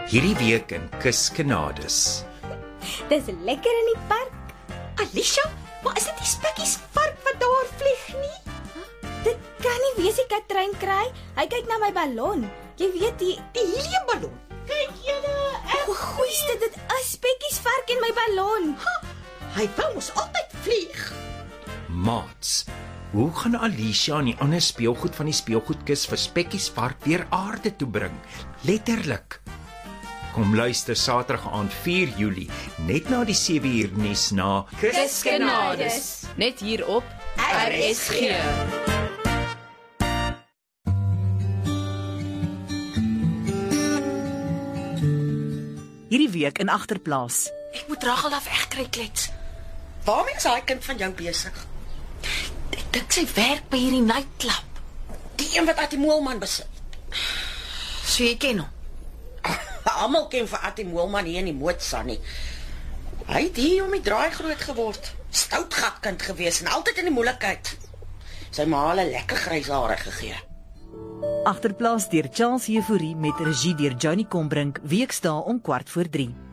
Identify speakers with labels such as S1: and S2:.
S1: Hierdie week in Kuskenades.
S2: Dis lekker in die park.
S3: Alicia, maar is dit die spikkies vark wat daar vlieg nie?
S2: Dit kan nie wees die Katrein kry. Hy kyk na my ballon. Jy weet die
S3: heliumballon. Kyk julle,
S2: O, goeie, dit is spekkies vark in my ballon.
S3: hy wou mos altyd vlieg.
S1: Maats, hoe gaan Alicia en die ander speelgoed van die speelgoedkus vir spekkies vark weer aarde toe bring? Letterlik. Kom luister Saterdag aand 4 Julie, net na die 7uur nuus na
S4: Kuskenades, net hier op RSG.
S5: Hierdie week in Agterplaas.
S3: Ek moet Rachel af wegkry, klets. Waarmee is daai kind van jou besig? Ek dink sy werk by hierdie nightclub. Die een wat Attie Moelman besit. So jy ken hom? Almal ken vir Attie Moelman hier in die Mootsa nie. Hy het hier om die draai groot geword. Stoutgatkind gewees en altyd in die moeilikheid. Sy ma het 'n lekker grys hare gegee.
S5: Agterplaas deur Charles Euphorie met regie deur Johnny Combrink, weksdae om 14:15.